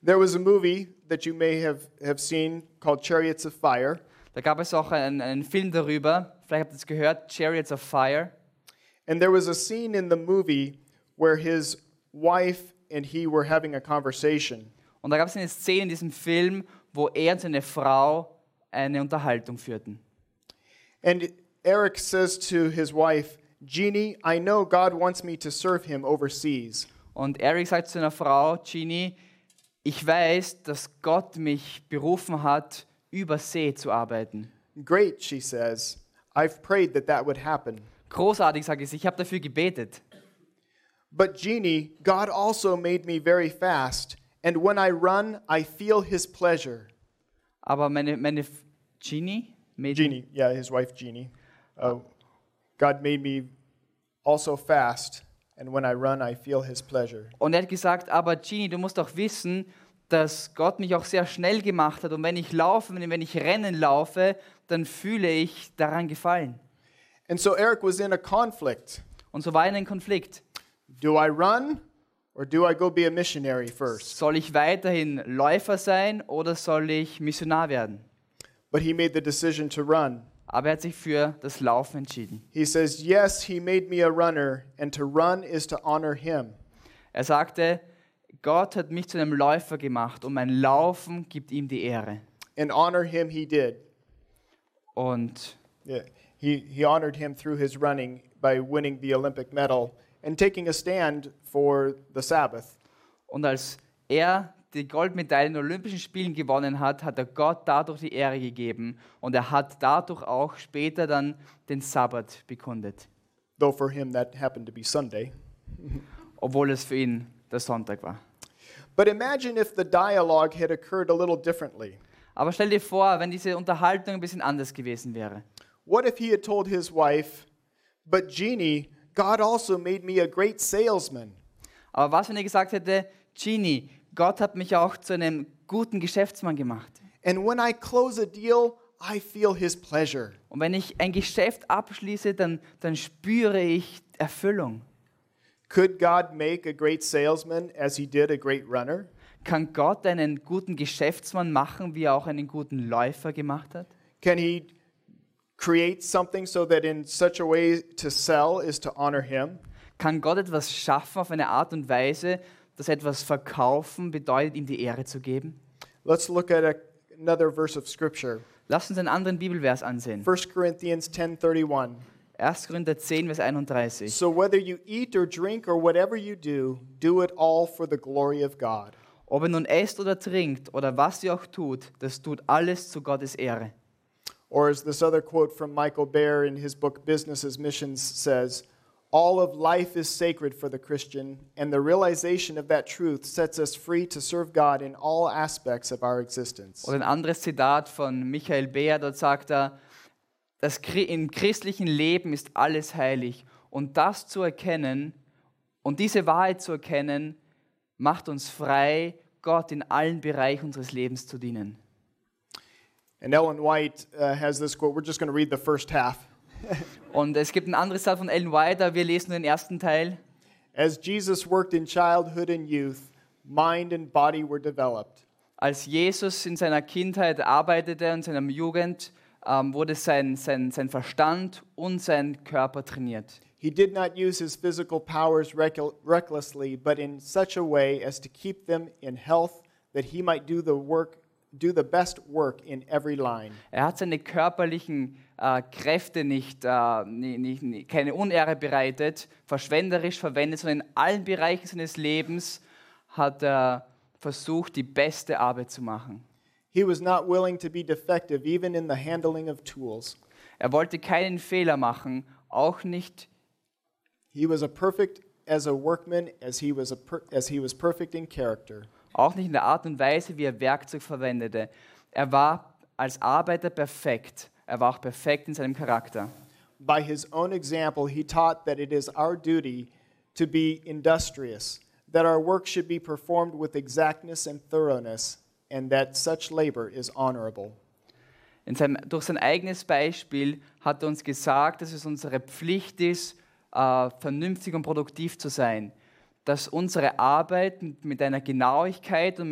There was a movie that you may have seen called Chariots of Fire. Da gab es auch einen Film darüber, vielleicht habt ihr es gehört, Chariots of Fire. And there was a scene in the movie where his wife and he were having a conversation. Und da gab es eine Szene in diesem Film, wo er und seine Frau eine Unterhaltung führten. And Eric says to his wife, Jeannie, I know God wants me to serve him overseas. Und Eric sagt zu seiner Frau, Jeannie, ich weiß, dass Gott mich berufen hat, über See zu arbeiten. Great, she says. I've prayed that would happen. Großartig, sage ich habe dafür gebetet. But Jeannie, God also made me very fast, and when I run, I feel his pleasure. Aber meine Jeannie? Jeannie, yeah, his wife Jeannie. God made me also fast, and when I run, I feel his pleasure. Und er hat gesagt, aber Jeannie, du musst doch wissen, dass Gott mich auch sehr schnell gemacht hat. Und wenn ich laufe, wenn ich Rennen laufe, dann fühle ich daran Gefallen. And so Eric was in a conflict. Und so war er in einem Konflikt. Do I run or do I go be a missionary first? Soll ich weiterhin Läufer sein oder soll ich Missionar werden? But he made the decision to run. Aber er hat sich für das Laufen entschieden. He says, yes, he made me a runner, and to run is to honor him. Er sagte, Gott hat mich zu einem Läufer gemacht und mein Laufen gibt ihm die Ehre. And honor him he did. Und Yeah, he honored him through his running by winning the Olympic medal and taking a stand for the Sabbath. Und als er die Goldmedaille in den Olympischen Spielen gewonnen hat, hat er Gott dadurch die Ehre gegeben und er hat dadurch auch später dann den Sabbat bekundet. Though for him that happened to be Sunday. Obwohl es für ihn der Sonntag war. But imagine if the dialogue had occurred a little differently. Aber stell dir vor, wenn diese Unterhaltung ein bisschen anders gewesen wäre. What if he had told his wife, but Jeannie, God also made me a great salesman. Aber was, wenn er gesagt hätte, Jeannie, Gott hat mich auch zu einem guten Geschäftsmann gemacht. And when I close a deal, I feel his pleasure. Und wenn ich ein Geschäft abschließe, dann spüre ich Erfüllung. Could God make a great salesman as he did a great runner? Kann Gott einen guten Geschäftsmann machen, wie er auch einen guten Läufer gemacht hat? Can he create something so that in such a way to sell is to honor him? Kann Gott etwas schaffen auf eine Art und Weise, dass etwas verkaufen bedeutet, ihm die Ehre zu geben? Let's look at another verse of scripture. Lasst uns einen anderen Bibelvers ansehen. 1 Corinthians 10:31. 1. Korinther 10, Vers 31. So whether you eat or drink or whatever you do it all for the glory of God. Ob ihr nun esst oder trinkt oder was ihr auch tut, das tut alles zu Gottes Ehre. Or as this other quote from Michael Baer in his book Business as Missions says, all of life is sacred for the Christian, and the realization of that truth sets us free to serve God in all aspects of our existence. Oder ein anderes Zitat von Michael Beer, dort sagt er, im christlichen Leben ist alles heilig. Und das zu erkennen und diese Wahrheit zu erkennen, macht uns frei, Gott in allen Bereichen unseres Lebens zu dienen. And Ellen White has this quote. We're just going to read the first half. Und es gibt ein anderes Zitat von Ellen White, aber wir lesen nur den ersten Teil. As Jesus worked in childhood and youth, mind and body were developed. Als Jesus in seiner Kindheit arbeitete und in seiner Jugend, wurde sein Verstand und sein Körper trainiert. He did not use his physical powers recklessly, but in such a way as to keep them in health, that he might do the best work in every line. Er hat seine körperlichen Kräfte keine Unehre bereitet, verschwenderisch verwendet, sondern in allen Bereichen seines Lebens hat er versucht, die beste Arbeit zu machen. He was not willing to be defective, even in the handling of tools. Er wollte keinen Fehler machen, auch nicht. He was perfect as a workman, as he was perfect in character. Auch nicht in der Art und Weise, wie er Werkzeug verwendete. Er war als Arbeiter perfekt. Er war auch perfekt in seinem Charakter. By his own example, he taught that it is our duty to be industrious, that our work should be performed with exactness and thoroughness, and that such labor is honorable. Durch sein eigenes Beispiel hat er uns gesagt, dass es unsere Pflicht ist, vernünftig und produktiv zu sein. Dass unsere Arbeit mit einer Genauigkeit und